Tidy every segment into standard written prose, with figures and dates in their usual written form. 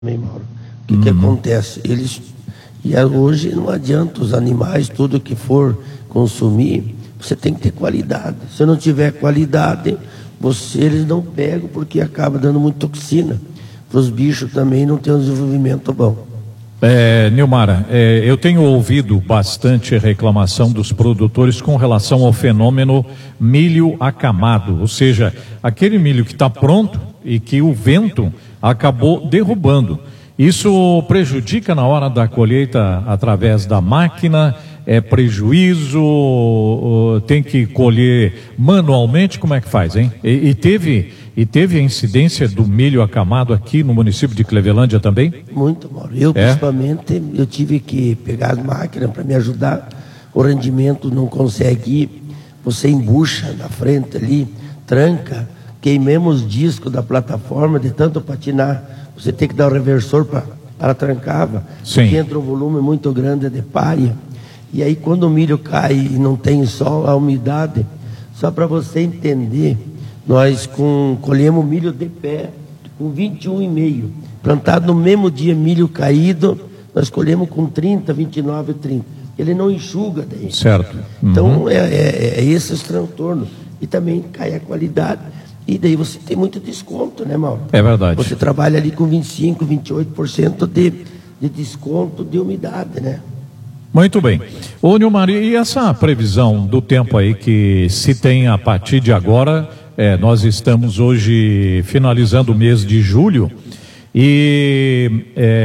Mauro. O que acontece? Hoje não adianta os animais, tudo que for consumir, você tem que ter qualidade. Se não tiver qualidade, eles não pegam, porque acaba dando muita toxina. Para os bichos também não tem um desenvolvimento bom. Nilmara, eu tenho ouvido bastante reclamação dos produtores com relação ao fenômeno milho acamado, ou seja, aquele milho que está pronto e que o vento acabou derrubando. Isso prejudica na hora da colheita através da máquina, prejuízo, tem que colher manualmente, como é que faz, hein? E teve a incidência do milho acamado aqui no município de Clevelândia também? Muito, Mauro. Eu, principalmente, eu tive que pegar as máquinas para me ajudar. O rendimento não consegue ir. Você embucha na frente ali, tranca, queimamos os discos da plataforma de tanto patinar. Você tem que dar o reversor para trancava. Sim. Porque entra um volume muito grande de palha. E aí, quando o milho cai e não tem sol, a umidade, só para você entender, nós colhemos milho de pé com 21,5. Plantado no mesmo dia, milho caído, nós colhemos com 30, 29, 30. Ele não enxuga daí. Certo. Então, esses transtornos. E também cai a qualidade. E daí você tem muito desconto, né, Mauro? É verdade. Você trabalha ali com 25, 28% de desconto de umidade, né? Muito bem. Ô, Nilmar, e essa previsão do tempo aí que se tem a partir de agora, nós estamos hoje finalizando o mês de julho e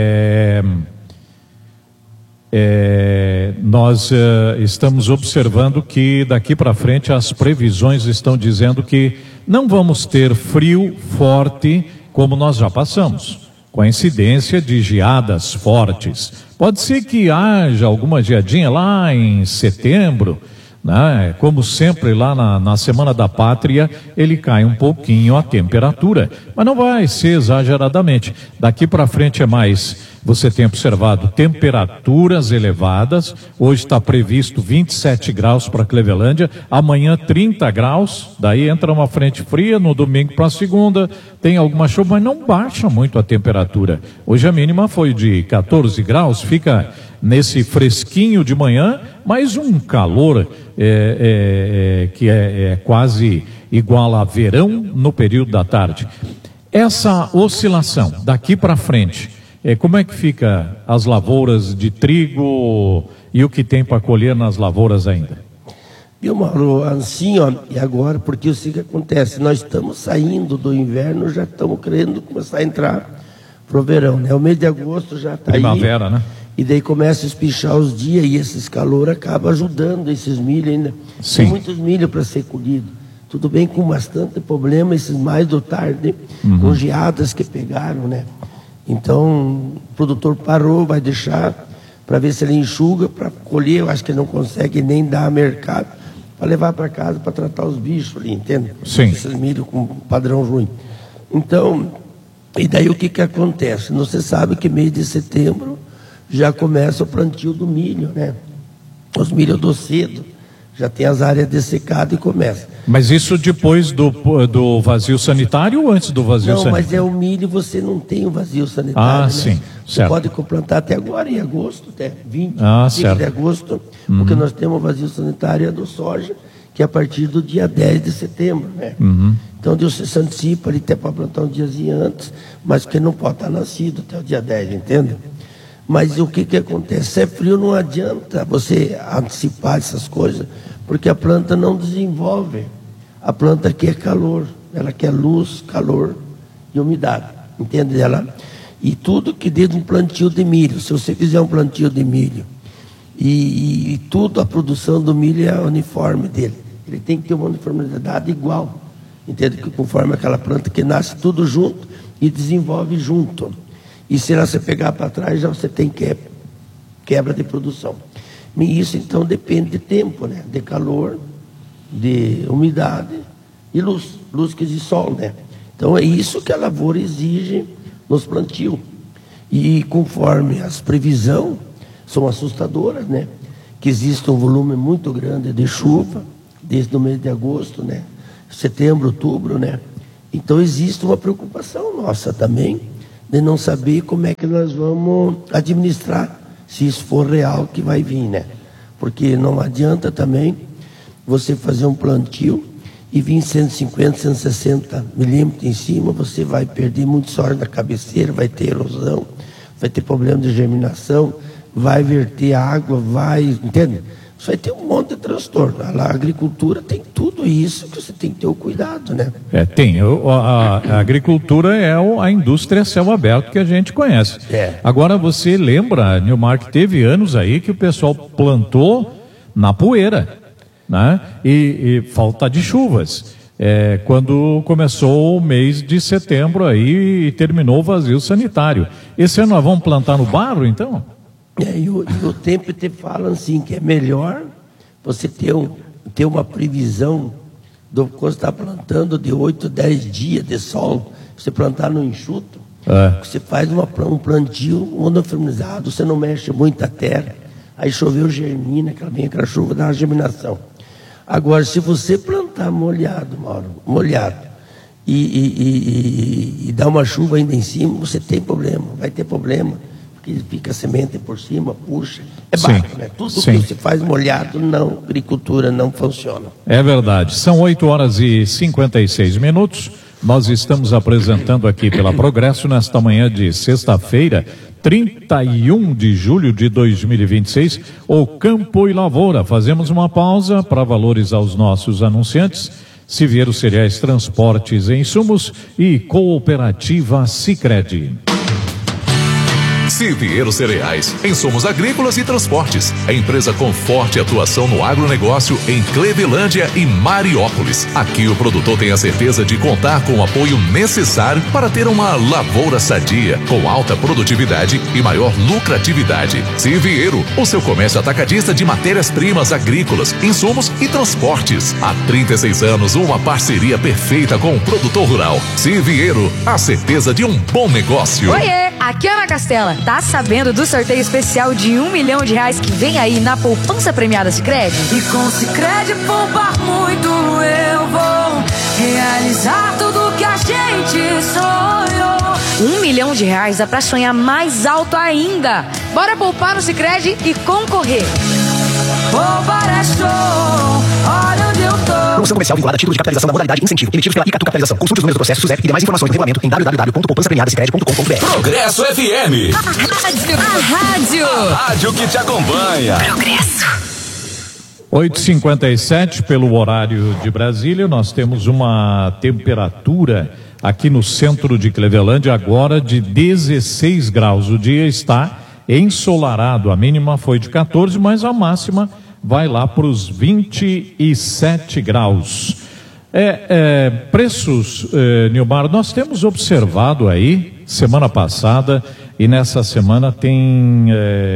nós estamos observando que daqui para frente as previsões estão dizendo que não vamos ter frio forte como nós já passamos, com a incidência de geadas fortes. Pode ser que haja alguma geadinha lá em setembro, né? Como sempre lá na Semana da Pátria, ele cai um pouquinho a temperatura, mas não vai ser exageradamente. Daqui para frente é mais, você tem observado temperaturas elevadas. Hoje está previsto 27 graus para Clevelândia, amanhã 30 graus, daí entra uma frente fria, no domingo para segunda tem alguma chuva, mas não baixa muito a temperatura. Hoje a mínima foi de 14 graus, fica nesse fresquinho de manhã, mas um calor que é quase igual a verão no período da tarde. Essa oscilação daqui para frente, como é que fica as lavouras de trigo e o que tem para colher nas lavouras ainda? Viu, Mauro, assim, ó, e agora, porque isso que acontece, nós estamos saindo do inverno, já estamos querendo começar a entrar pro verão, né? O mês de agosto já está aí. Primavera, né? E daí começa a espichar os dias e esses calor acabam ajudando esses milho ainda. Sim. Tem muitos milho para ser colhido. Tudo bem, com bastante problema, esses mais do tarde, com geadas que pegaram, né? Então, o produtor parou, vai deixar para ver se ele enxuga para colher. Eu acho que ele não consegue nem dar a mercado para levar para casa para tratar os bichos ali, entende? Sim. Esses milho com padrão ruim. Então, e daí o que acontece? Você sabe que mês de setembro já começa o plantio do milho, né? Os milho do cedo, já tem as áreas dessecadas e começa. Mas isso depois do vazio sanitário ou antes do vazio sanitário? Não, mas o milho, você não tem o vazio sanitário, né? Sim, você certo. pode plantar até agora, em agosto, até 20 certo. de agosto, porque nós temos o vazio sanitário do soja, que é a partir do dia 10 de setembro, né? Então, Deus se antecipa ali até para plantar um diazinho antes, mas que não pode estar nascido até o dia 10, entende? Mas o que acontece? Se é frio, não adianta você antecipar essas coisas, porque a planta não desenvolve. A planta quer calor, ela quer luz, calor e umidade, entende? E tudo que dentro de um plantio de milho, se você fizer um plantio de milho, e tudo, a produção do milho é uniforme dele. Ele tem que ter uma uniformidade igual, entende? Conforme aquela planta que nasce tudo junto e desenvolve junto. E se você pegar para trás, já você tem quebra de produção. E isso, então, depende de tempo, né? De calor, de umidade e luz que de sol, né? Então, é isso que a lavoura exige nos plantios. E conforme as previsões são assustadoras, né? Que existe um volume muito grande de chuva, desde o mês de agosto, né? Setembro, outubro, né? Então, existe uma preocupação nossa também de não saber como é que nós vamos administrar, se isso for real que vai vir, né? Porque não adianta também você fazer um plantio e vir 150, 160 milímetros em cima, você vai perder muito soja na cabeceira, vai ter erosão, vai ter problema de germinação, vai verter água, entende? Você vai ter um monte de transtorno. A agricultura tem tudo isso que você tem que ter o cuidado, né? Tem. A agricultura é a indústria a céu aberto que a gente conhece. Agora, você lembra, Nilmar, que teve anos aí que o pessoal plantou na poeira, né? E falta de chuvas. Quando começou o mês de setembro aí e terminou o vazio sanitário. Esse ano nós vamos plantar no barro, então? E o tempo te fala assim, que é melhor você ter uma previsão do quando você está plantando de 8, 10 dias de sol, você plantar no enxuto, você faz um plantio monofertilizado, você não mexe muito a terra, aí choveu, germina, aquela chuva dá uma germinação. Agora, se você plantar molhado, Mauro, e dá uma chuva ainda em cima, você tem problema, vai ter problema. Fica a semente por cima, puxa, barro, né? Tudo que se faz molhado, agricultura não funciona. É verdade, são 8h56. Nós estamos apresentando aqui pela Progresso nesta manhã de sexta-feira, 31 de julho de 2026, o Campo e Lavoura. Fazemos uma pausa para valorizar os nossos anunciantes. Siviero Cereais, Transportes e Insumos e Cooperativa Sicredi. Siviero Cereais, insumos agrícolas e transportes. A empresa com forte atuação no agronegócio em Clevelândia e Mariópolis. Aqui o produtor tem a certeza de contar com o apoio necessário para ter uma lavoura sadia, com alta produtividade e maior lucratividade. Siviero, o seu comércio atacadista de matérias-primas agrícolas, insumos e transportes. Há 36 anos, uma parceria perfeita com o produtor rural. Siviero, a certeza de um bom negócio. Oiê, aqui é Ana Castela. Tá sabendo do sorteio especial de R$1 milhão que vem aí na poupança premiada Sicredi? E com Sicredi poupar muito eu vou realizar tudo que a gente sonhou. R$1 milhão dá pra sonhar mais alto ainda. Bora poupar no Sicredi e concorrer. Poupar é show, olha onde eu tô. Promoção comercial vinculada a título de capitalização da modalidade incentivo, emitidos pela Icatu Capitalização. Consulte os números do processo SUSEP e demais informações no regulamento em www.poupançapremiadasicredi.com.br. Progresso FM. A rádio que te acompanha. Progresso. 8h57 pelo horário de Brasília. Nós temos uma temperatura aqui no centro de Clevelândia agora de 16 graus. O dia está ensolarado. A mínima foi de 14, mas a máxima vai lá para os 27 graus. Preços, Nilmar, nós temos observado aí, semana passada e nessa semana tem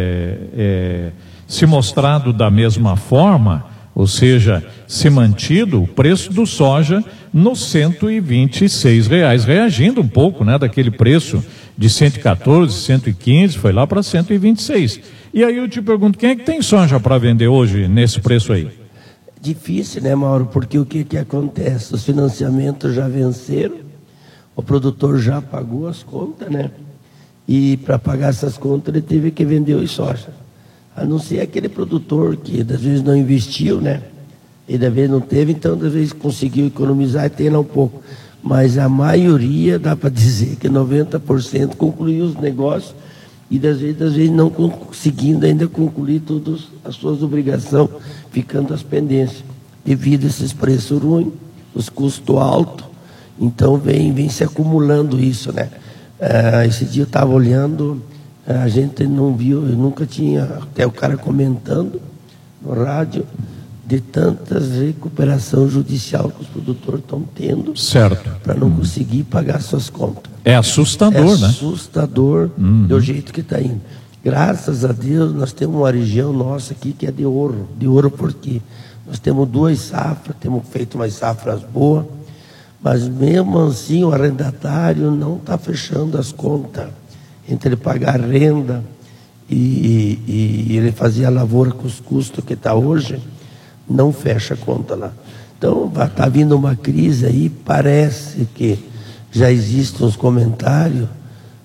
se mostrado da mesma forma, ou seja, se mantido o preço do soja nos R$126, reagindo um pouco, né, daquele preço de 114, 115, foi lá para 126. E aí eu te pergunto, quem é que tem soja para vender hoje nesse preço aí? Difícil, né, Mauro? Porque o que acontece? Os financiamentos já venceram, o produtor já pagou as contas, né? E para pagar essas contas ele teve que vender os soja. A não ser aquele produtor que às vezes não investiu, né? E às vezes não teve, então às vezes conseguiu economizar e tem lá um pouco. Mas a maioria, dá para dizer que 90% concluiu os negócios e às vezes não conseguindo ainda concluir todas as suas obrigações, ficando as pendências, devido a esses preços ruins, os custos altos. Então vem se acumulando isso, né? Esse dia eu estava olhando, a gente não viu, eu nunca tinha, até o cara comentando no rádio, de tantas recuperação judicial que os produtores estão tendo, certo, para não conseguir pagar suas contas. É assustador, né? Assustador do jeito que está indo. Graças a Deus nós temos uma região nossa aqui que é de ouro porque nós temos 2 safras, temos feito umas safras boas, mas mesmo assim o arrendatário não está fechando as contas entre ele pagar renda e ele fazer a lavoura com os custos que está hoje. Não fecha a conta lá. Então, está vindo uma crise aí, parece que já existem uns comentários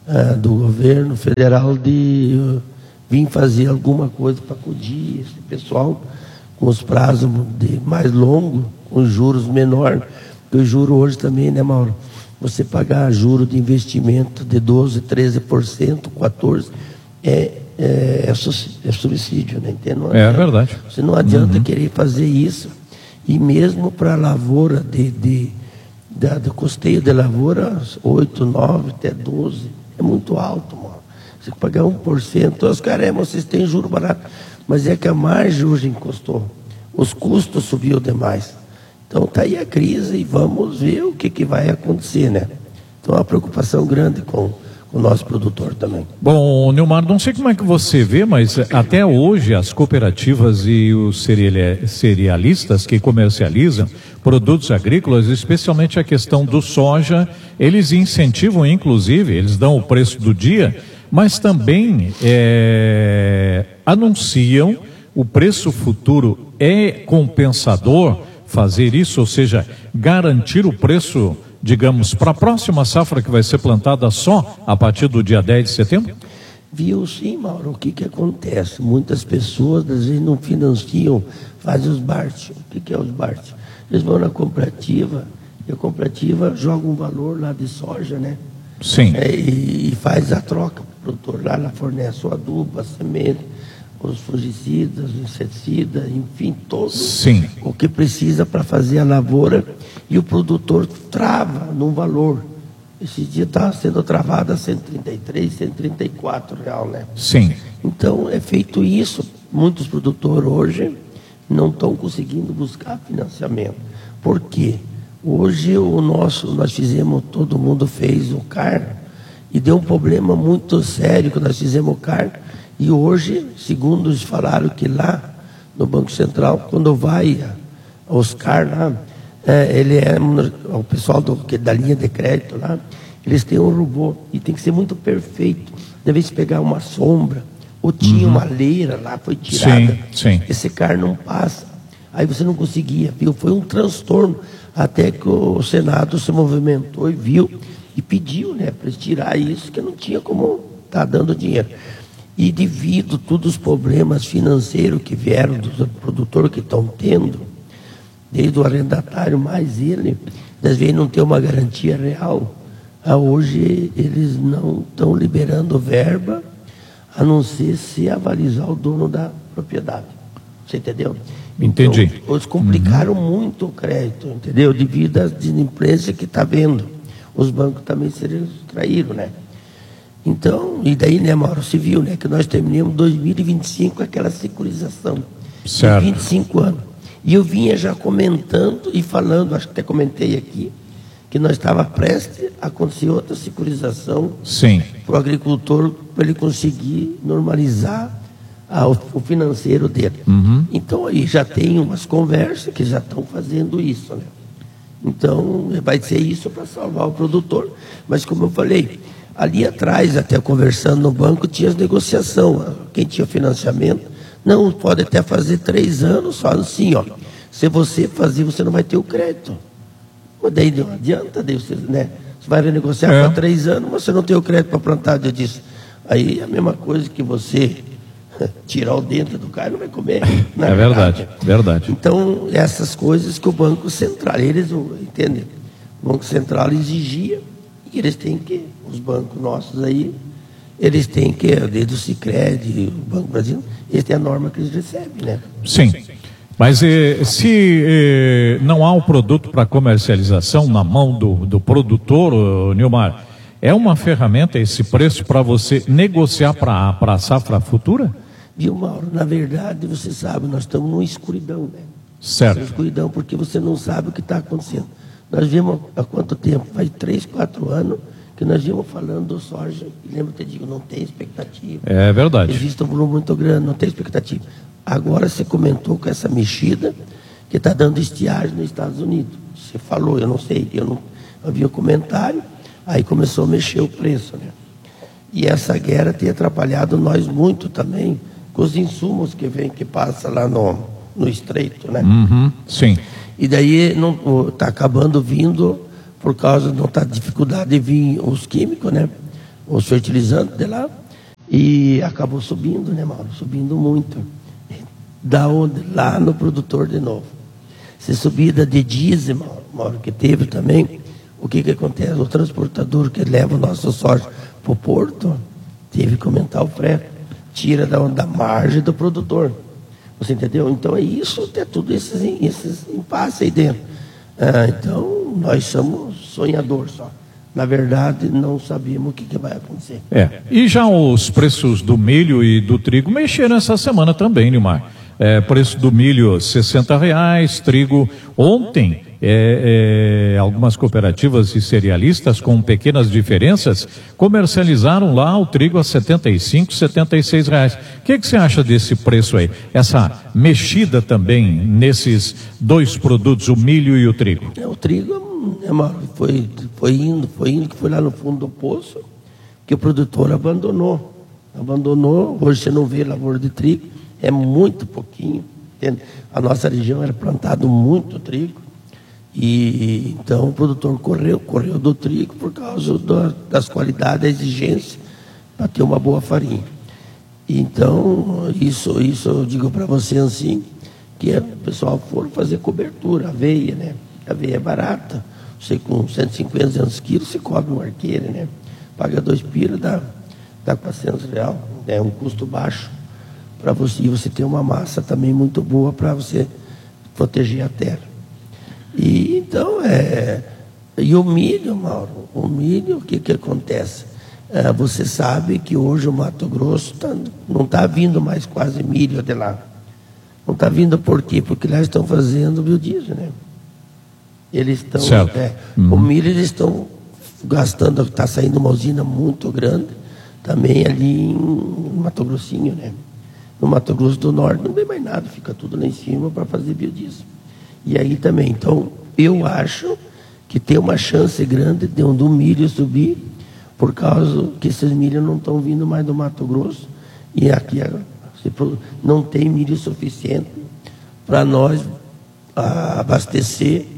do governo federal de vir fazer alguma coisa para acudir esse pessoal com os prazos mais longos, com juros menores. Porque o juro hoje também, né, Mauro? Você pagar juro de investimento de 12%, 13%, 14%, é subsídio, né? Entende? É verdade. Você não adianta querer fazer isso. E mesmo para a lavoura do custeio de lavoura, 8, 9, até 12, é muito alto, mano. Você pagar 1%, os caras, vocês têm juro barato. Mas é que a margem hoje encostou. Os custos subiu demais. Então está aí a crise e vamos ver o que vai acontecer, né? Então é uma preocupação grande com o nosso produtor também. Bom, Nilmar, não sei como é que você vê, mas até hoje as cooperativas e os cerealistas que comercializam produtos agrícolas, especialmente a questão do soja, eles incentivam, inclusive, eles dão o preço do dia, mas também anunciam o preço futuro. É compensador fazer isso, ou seja, garantir o preço, digamos, para a próxima safra que vai ser plantada só a partir do dia 10 de setembro? Viu sim, Mauro, o que acontece? Muitas pessoas, às vezes, não financiam, fazem os BART. O que é os BART? Eles vão na cooperativa, e a cooperativa joga um valor lá de soja, né? Sim. E faz a troca. O produtor lá, ela fornece o adubo, a semente, os fungicidas, os inseticidas, enfim, todo Sim. o que precisa para fazer a lavoura, e o produtor trava num valor. Esse dia está sendo travado a 133, 134 real, né? Sim. Então é feito isso. Muitos produtores hoje não estão conseguindo buscar financiamento. Por quê? Hoje nós fizemos, todo mundo fez o CAR, e deu um problema muito sério que nós fizemos o CAR. E hoje, segundo eles falaram que lá no Banco Central, quando vai aos CAR lá, o pessoal da linha de crédito lá, eles têm um robô e tem que ser muito perfeito. Deve se pegar uma sombra, ou tinha uma leira lá, foi tirada. Sim. Esse CAR não passa. Aí você não conseguia, viu? Foi um transtorno, até que o Senado se movimentou e viu, e pediu, né, para eles tirar isso, que não tinha como estar dando dinheiro. E devido a todos os problemas financeiros que vieram dos produtores que estão tendo, desde o arrendatário mais ele, às vezes não tem uma garantia real, hoje eles não estão liberando verba, a não ser se avalizar o dono da propriedade. Você entendeu? Entendi. Então, eles complicaram muito o crédito, entendeu? Devido às inadimplências que está vendo. Os bancos também se traíram, né? Então, e daí, né, Mauro, você viu, né, que nós terminamos 2025 com aquela securização. Certo. De 25 anos. E eu vinha já comentando e falando, acho que até comentei aqui, que nós estávamos prestes a acontecer outra securização para o agricultor, para ele conseguir normalizar o financeiro dele. Então, aí já tem umas conversas que já estão fazendo isso, né? Então, vai ser isso para salvar o produtor. Mas, como eu falei, ali atrás, até conversando no banco, tinha as negociações. Quem tinha financiamento, não, pode até fazer 3 anos, só assim, ó. Se você fazer, você não vai ter o crédito. Mas daí não adianta, daí você, né? Você vai renegociar para 3 anos, você não tem o crédito para plantar. Eu disse, aí é a mesma coisa que você tirar o dente do cara, não vai comer. É verdade. Então, essas coisas que o Banco Central, eles entendem, o Banco Central exigia, e eles têm que, os bancos nossos aí, eles têm que, desde o Sicredi, o Banco Brasil, eles têm a norma que eles recebem, né? Sim. Mas se não há um produto para comercialização na mão do produtor, Nilmar, é uma ferramenta esse preço para você negociar para a safra futura? Viu, Mauro? Na verdade, você sabe, nós estamos numa escuridão, né? Certo. Numa escuridão, porque você não sabe o que está acontecendo. Nós vimos há quanto tempo? Faz 3, 4 anos que nós vimos falando do soja. E lembra que eu digo, não tem expectativa. É verdade. Existe um volume muito grande, não tem expectativa. Agora você comentou com essa mexida que está dando estiagem nos Estados Unidos. Você falou, eu não sei, eu vi o comentário, aí começou a mexer o preço, né? E essa guerra tem atrapalhado nós muito também, com os insumos que passa lá no estreito, né? Sim. E daí está acabando vindo, por causa da dificuldade de vir os químicos, né? os fertilizantes de lá, e acabou subindo, né, Mauro? Subindo muito. Da onde? Lá no produtor de novo. Se subida de diesel, Mauro, que teve também, o que acontece? O transportador que leva o nosso soja para o porto, teve que aumentar o frete, tira da margem do produtor. Você entendeu? Então é isso, é tudo esses impasses aí dentro. Então, nós somos sonhadores só. Na verdade, não sabíamos o que vai acontecer. E já os preços do milho e do trigo mexeram essa semana também, Nilmar. Preço do milho R$60, trigo ontem, algumas cooperativas e cerealistas com pequenas diferenças comercializaram lá o trigo a R$75, R$76. O que você acha desse preço aí? Essa mexida também nesses dois produtos, o milho e o trigo? O trigo foi indo, que foi lá no fundo do poço, que o produtor abandonou. Hoje você não vê lavoura de trigo. É muito pouquinho, entende? A nossa região era plantado muito trigo, e então o produtor correu do trigo por causa das qualidades, da exigência, para ter uma boa farinha. Então, isso eu digo para você assim, que o pessoal for fazer cobertura, aveia, né? A aveia é barata, você com 150, 200 quilos, você cobre um arqueiro, né? Paga 2 pila, dá R$400, é um custo baixo. Para você ter uma massa também muito boa para você proteger a terra. E então, e o milho, Mauro, o que acontece? Você sabe que hoje o Mato Grosso não está vindo mais quase milho de lá. Não está vindo por quê? Porque lá estão fazendo biodiesel, né? Eles estão, o milho eles estão gastando, está saindo uma usina muito grande, também ali em Mato Grossinho, né? No Mato Grosso do Norte não vem mais nada, fica tudo lá em cima para fazer biodiesel. E aí também, então, eu acho que tem uma chance grande do milho subir, por causa que esses milhos não estão vindo mais do Mato Grosso, e aqui não tem milho suficiente para nós abastecer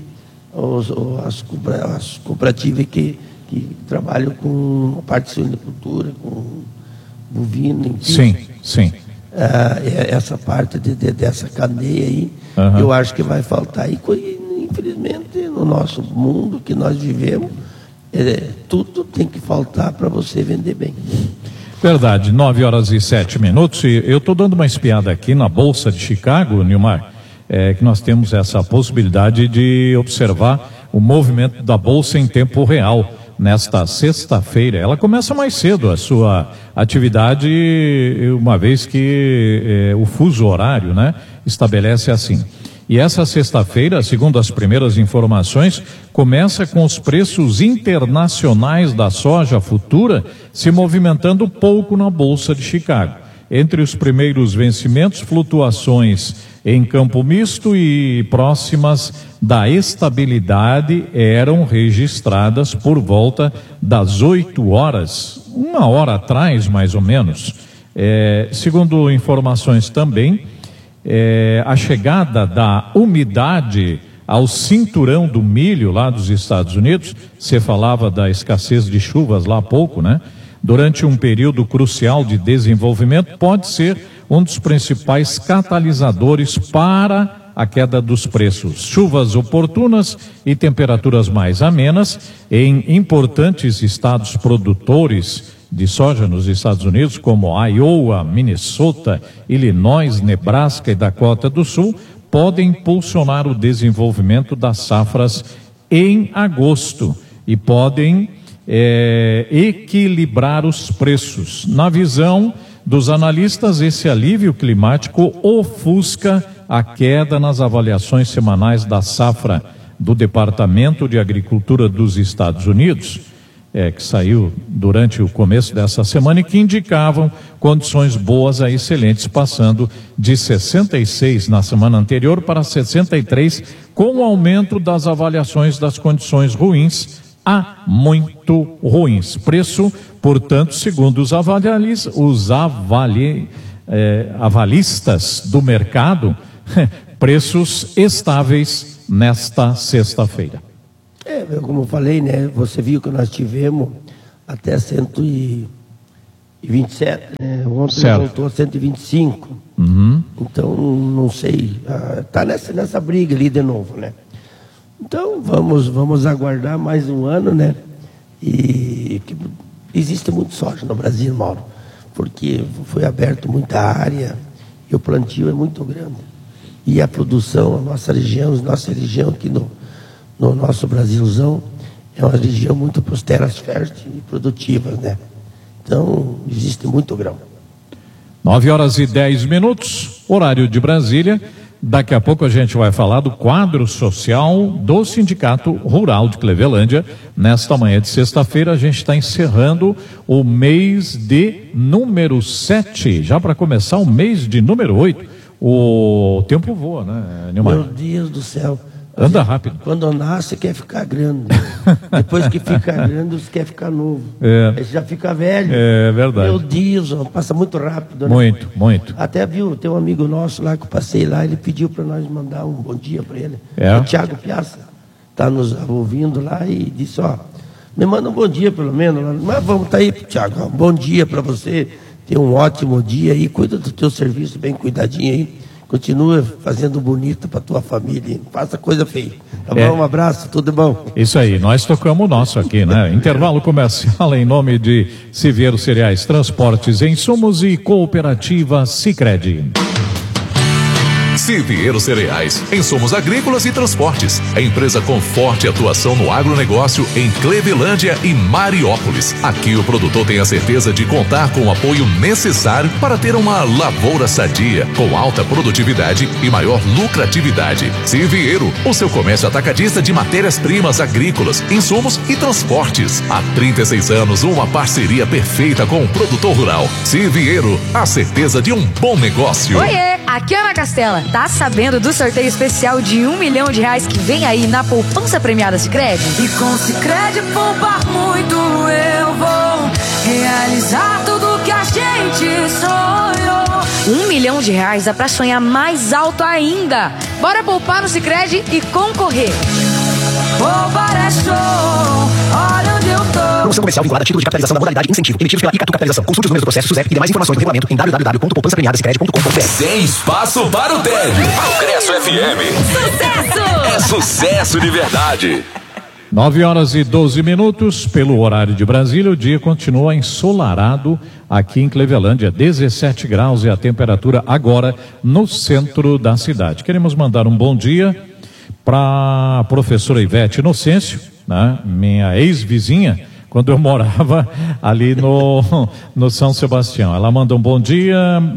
as cooperativas que trabalham com a parte de suinocultura, com bovino, enfim. Sim. Essa parte dessa cadeia aí, eu acho que vai faltar. E infelizmente, no nosso mundo que nós vivemos, tudo tem que faltar para você vender bem. Verdade, 9h07. E eu estou dando uma espiada aqui na Bolsa de Chicago, Nilmar, que nós temos essa possibilidade de observar o movimento da Bolsa em tempo real. Nesta sexta-feira, ela começa mais cedo a sua atividade, uma vez que o fuso horário, né, estabelece assim. E essa sexta-feira, segundo as primeiras informações, começa com os preços internacionais da soja futura se movimentando pouco na Bolsa de Chicago. Entre os primeiros vencimentos, flutuações em campo misto e próximas da estabilidade eram registradas por volta das 8 horas, 1 hora atrás mais ou menos. Segundo informações também, a chegada da umidade ao cinturão do milho lá dos Estados Unidos, você falava da escassez de chuvas lá há pouco, né? Durante um período crucial de desenvolvimento, pode ser um dos principais catalisadores para a queda dos preços. Chuvas oportunas e temperaturas mais amenas em importantes estados produtores de soja nos Estados Unidos, como Iowa, Minnesota, Illinois, Nebraska e Dakota do Sul, podem impulsionar o desenvolvimento das safras em agosto e podem equilibrar os preços. Na visão dos analistas, esse alívio climático ofusca a queda nas avaliações semanais da safra do Departamento de Agricultura dos Estados Unidos, que saiu durante o começo dessa semana e que indicavam condições boas a excelentes, passando de 66 na semana anterior para 63, com o aumento das avaliações das condições ruins a muito ruins. Preço, portanto, segundo os avalistas do mercado, preços estáveis nesta sexta-feira. Como eu falei, né? Você viu que nós tivemos até 127, né? Ontem Certo. voltou a 125. Então, não sei, está nessa briga ali de novo, né? Então, vamos aguardar mais um ano, né? E existe muito soja no Brasil, Mauro, porque foi aberto muita área e o plantio é muito grande. E a produção, a nossa região aqui no nosso Brasilzão, é uma região muito para as terras férteis e produtivas, né? Então, existe muito grão. 9h10, horário de Brasília. Daqui a pouco a gente vai falar do quadro social do Sindicato Rural de Clevelândia. Nesta manhã de sexta-feira, a gente está encerrando o mês de número 7. Já para começar o mês de número 8. O tempo voa, né, Nilmar? Meu Deus do céu. Anda rápido. Quando nasce, quer ficar grande. Depois que fica grande, você quer ficar novo. Aí você já fica velho. É verdade. Meu Deus, passa muito rápido, né? Muito. Até viu, tem um amigo nosso lá que eu passei lá, ele pediu para nós mandar um bom dia para ele. É? O Thiago Piazza está nos ouvindo lá e disse, me manda um bom dia pelo menos. Mas vamos, tá aí, Thiago, um bom dia para você. Tenha um ótimo dia aí, cuida do teu serviço bem cuidadinho aí. Continua fazendo bonito para tua família, não faça coisa feia. Tá bom? Um abraço, tudo bom? Isso aí, nós tocamos o nosso aqui, né? Intervalo comercial em nome de Siviero Cereais, Transportes, Insumos e Cooperativa Sicredi. Siviero Cereais, insumos agrícolas e transportes. A empresa com forte atuação no agronegócio em Clevelândia e Mariópolis. Aqui o produtor tem a certeza de contar com o apoio necessário para ter uma lavoura sadia, com alta produtividade e maior lucratividade. Siviero, o seu comércio atacadista de matérias-primas agrícolas, insumos e transportes. Há 36 anos, uma parceria perfeita com o produtor rural. Siviero, a certeza de um bom negócio. Oiê, aqui é Ana Castela. Tá sabendo do sorteio especial de R$1 milhão que vem aí na poupança premiada Sicredi? E com Sicredi poupar muito eu vou realizar tudo que a gente sonhou. R$1 milhão dá pra sonhar mais alto ainda. Bora poupar no Sicredi e concorrer. Poupar é show, olha onde eu tô. Promoção comercial vinculada a título de capitalização da modalidade incentivo, emitidos pela Icatu Capitalização. Consulte os números do processo SUSEP e demais informações no regulamento em www.poupançapremiadasicredi.com.br. Sem espaço para o tédio. Progresso FM. Sucesso! É sucesso de verdade. 9h12, pelo horário de Brasília, o dia continua ensolarado aqui em Clevelândia, 17 graus é a temperatura agora no centro da cidade. Queremos mandar um bom dia para a professora Ivete Inocêncio, né, minha ex-vizinha, quando eu morava ali no São Sebastião. Ela manda um bom dia,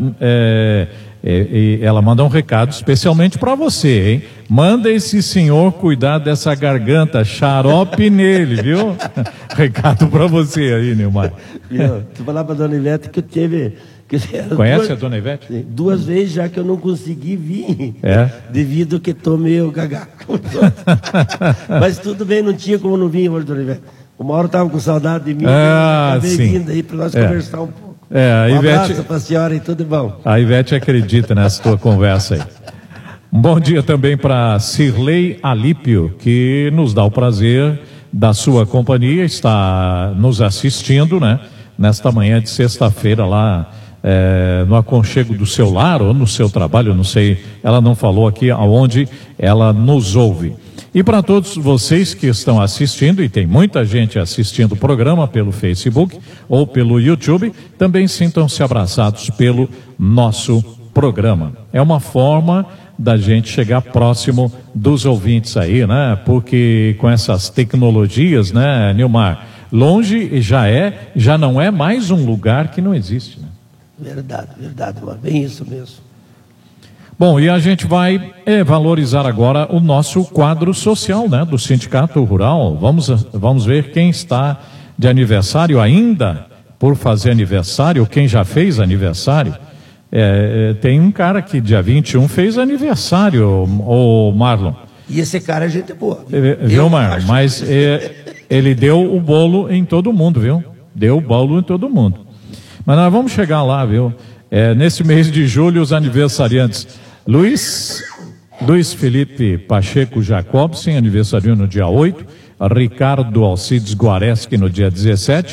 e ela manda um recado especialmente para você, hein? Manda esse senhor cuidar dessa garganta, xarope nele, viu? Recado para você aí, Nilmar. Tu falar para a dona Ivete que eu teve... Conhece a dona Ivete? Sim, 2 vezes já que eu não consegui vir, devido que tô meio gagaco. Mas tudo bem, não tinha como não vir hoje, dona Ivete. O Mauro estava com saudade de mim, acabei vindo aí para nós conversar um pouco. A Ivete... abraço para a senhora e tudo bom. A Ivete acredita nessa tua conversa aí. Um bom dia também para Cirlei Alípio, que nos dá o prazer da sua companhia, está nos assistindo, né? Nesta manhã de sexta-feira lá, no aconchego do seu lar ou no seu trabalho, não sei, ela não falou aqui aonde ela nos ouve. E para todos vocês que estão assistindo, e tem muita gente assistindo o programa pelo Facebook ou pelo YouTube, também sintam-se abraçados pelo nosso programa. É uma forma da gente chegar próximo dos ouvintes aí, né? Porque com essas tecnologias, né, Nilmar, longe já não é mais um lugar que não existe, né? Verdade, mas bem isso mesmo. Bom, e a gente vai valorizar agora o nosso quadro social, né, do Sindicato Rural. Vamos ver quem está de aniversário ainda por fazer aniversário, quem já fez aniversário. Tem um cara que dia 21 fez aniversário, o Marlon. E esse cara é gente boa. Viu, Marlon? Mas ele deu o bolo em todo mundo, viu? Deu o bolo em todo mundo. Mas nós vamos chegar lá, viu? Nesse mês de julho, os aniversariantes: Luiz Felipe Pacheco Jacobsen, aniversário no dia 8, Ricardo Alcides Guareschi no dia 17,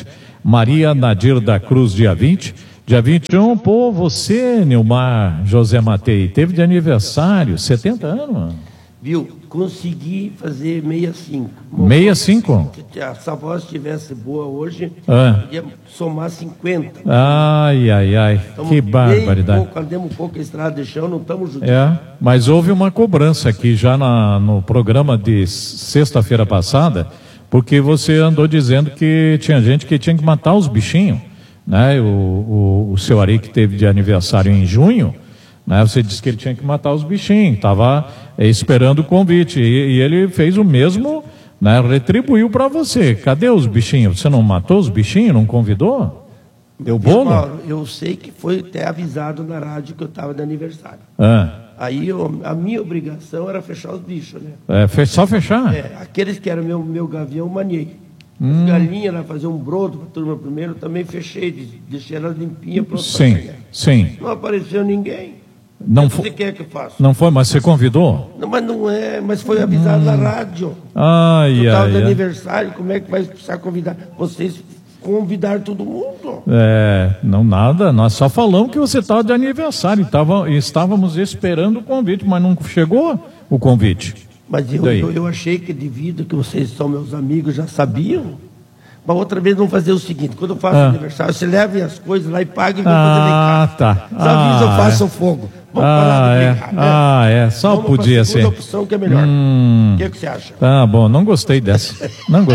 Maria Nadir da Cruz, dia 20. Dia 21, pô, você, Nilmar José Matei, teve de aniversário, 70 anos, mano. Viu? Consegui fazer 65. 65? Se a voz estivesse boa hoje, podia somar 50. Ai, que barbaridade. Andemos um pouco a estrada de chão, não estamos judiando. Mas houve uma cobrança aqui já no programa de sexta-feira passada, porque você andou dizendo que tinha gente que tinha que matar os bichinhos, né? O seu Ari, que teve de aniversário em junho, né? Você disse que ele tinha que matar os bichinhos, estava esperando o convite, e ele fez o mesmo, né? Retribuiu para você. Cadê os bichinhos? Você não matou os bichinhos? Não convidou? Deu bolo? Mauro, eu sei que foi até avisado na rádio que eu estava de aniversário. Aí a minha obrigação era fechar os bichos, né? Só fechar? Aqueles que eram meu gavião, eu maniei. As galinhas lá, fazer um brodo para a turma primeiro, também fechei, deixei elas limpinhas. Sim. Não apareceu ninguém. Não foi. O que você quer que eu faça? Não foi, mas você convidou? Não, mas não é, mas foi avisado na rádio. Eu estava de aniversário, como é que vai precisar convidar? Vocês convidaram todo mundo. Não nada, nós só falamos que você estava de aniversário, estávamos esperando o convite, mas não chegou o convite. Mas eu achei que devido que vocês são meus amigos, já sabiam. Mas outra vez vamos fazer o seguinte, quando eu faço aniversário, você leve as coisas lá e pague e vem fazer lá em casa. Tá. Só avisa, eu faço o fogo. Vamos parar de brincar, né? Só vamos podia ser. Vamos opção que é melhor. O que você acha? Bom, não gostei dessa.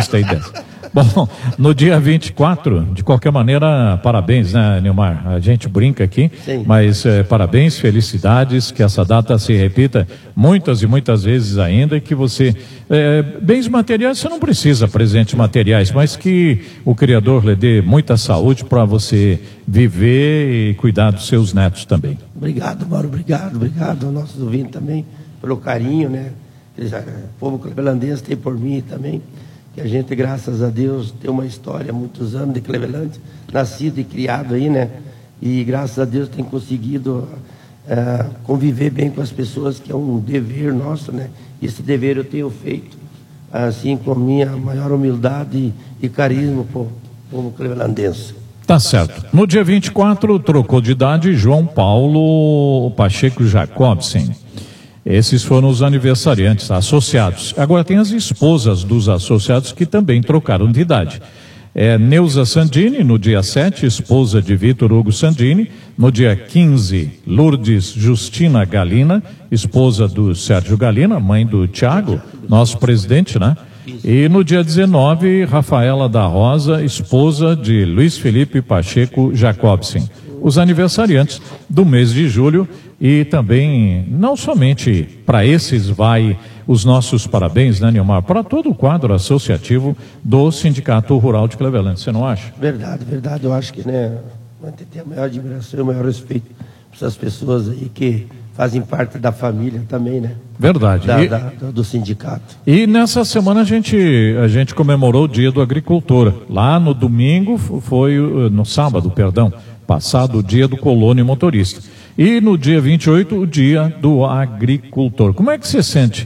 Bom, no dia 24, de qualquer maneira, parabéns, né, Nilmar? A gente brinca aqui, mas parabéns, felicidades, que essa data se repita muitas e muitas vezes ainda, e que você, bens materiais, você não precisa presentes materiais, mas que o Criador lhe dê muita saúde para você viver e cuidar dos seus netos também. Obrigado, Mauro, obrigado aos nossos ouvintes também, pelo carinho, né? O povo clevelandense tem por mim também. Que a gente, graças a Deus, tem uma história há muitos anos de Cleveland, nascido e criado aí, né? E graças a Deus tem conseguido conviver bem com as pessoas, que é um dever nosso, né? E esse dever eu tenho feito, assim, com a minha maior humildade e carisma para o povo clevelandense. Tá certo. No dia 24, trocou de idade João Paulo Pacheco Jacobsen. Esses foram os aniversariantes associados. Agora tem as esposas dos associados que também trocaram de idade. Neuza Sandini, no dia 7, esposa de Vitor Hugo Sandini. No dia 15, Lourdes Justina Galina, esposa do Sérgio Galina, mãe do Tiago, nosso presidente, né? E no dia 19, Rafaela da Rosa, esposa de Luiz Felipe Pacheco Jacobsen. Os aniversariantes do mês de julho. E também, não somente para esses vai os nossos parabéns, né, Nilmar? Para todo o quadro associativo do Sindicato Rural de Cleveland, você não acha? Verdade. Eu acho que, né, tem a maior admiração e o maior respeito para essas pessoas aí que fazem parte da família também, né? Verdade. Do sindicato. E nessa semana a gente comemorou o Dia do Agricultor. Lá no domingo, no sábado, passado o Dia do Colono e Motorista. E no dia 28, o Dia do Agricultor. Como é que você sente,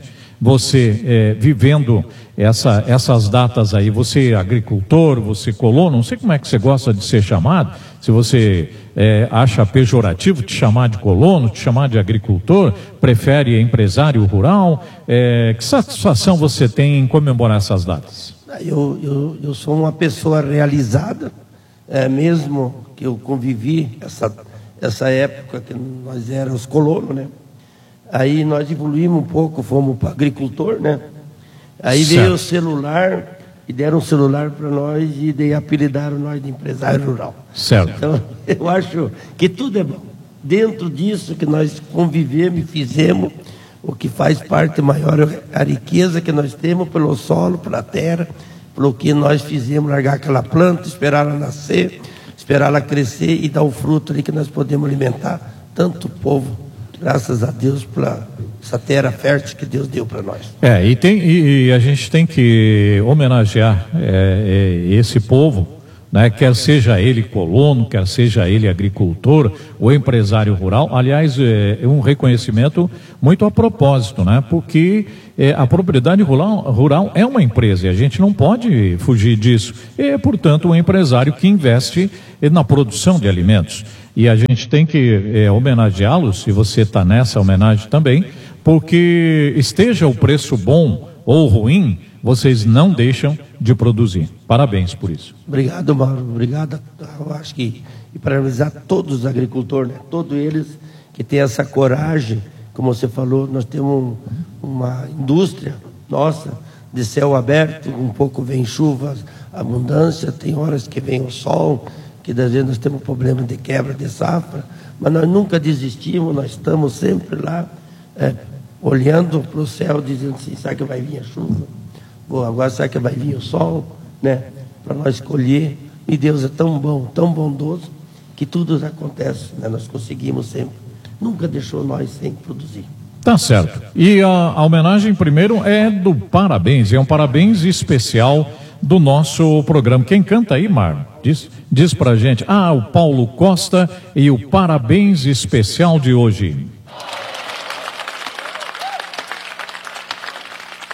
você vivendo essas datas aí? Você é agricultor, você colono, não sei como é que você gosta de ser chamado, se você acha pejorativo te chamar de colono, te chamar de agricultor, prefere empresário rural, que satisfação você tem em comemorar essas datas? Eu sou uma pessoa realizada, mesmo que eu convivi essa época que nós éramos colonos, né? Aí nós evoluímos um pouco, fomos para agricultor, né? Aí veio o celular e deram um celular para nós e daí apelidaram nós de empresário rural. Certo. Então, eu acho que tudo é bom. Dentro disso que nós convivemos e fizemos, o que faz parte maior é a riqueza que nós temos pelo solo, pela terra, pelo que nós fizemos, largar aquela planta, esperar ela nascer, esperar ela crescer e dar o fruto ali que nós podemos alimentar tanto o povo, graças a Deus, por essa terra fértil que Deus deu para nós. E a gente tem que homenagear esse povo, né? Quer seja ele colono, quer seja ele agricultor ou empresário rural. Aliás, é um reconhecimento muito a propósito, né? Porque a propriedade rural é uma empresa e a gente não pode fugir disso. É, portanto, um empresário que investe na produção de alimentos. E a gente tem que homenageá-los, se você está nessa homenagem também, porque esteja o preço bom ou ruim, vocês não deixam de produzir. Parabéns por isso. Obrigado, Mauro. Obrigado. Eu acho que, e parabenizar todos os agricultores, né? Todos eles que têm essa coragem, como você falou, nós temos uma indústria nossa de céu aberto, um pouco vem chuvas, abundância, tem horas que vem o sol, que das vezes nós temos problema de quebra de safra, mas nós nunca desistimos, nós estamos sempre lá, olhando para o céu, dizendo assim, será que vai vir a chuva? Bom, agora será que vai vir o sol, né? Para nós colher. E Deus é tão bom, tão bondoso, que tudo acontece, né? Nós conseguimos sempre. Nunca deixou nós sem produzir. Tá certo. E a homenagem primeiro é do parabéns, é um parabéns especial do nosso programa. Quem canta aí, Mar? Diz pra gente. O Paulo Costa e o parabéns especial de hoje.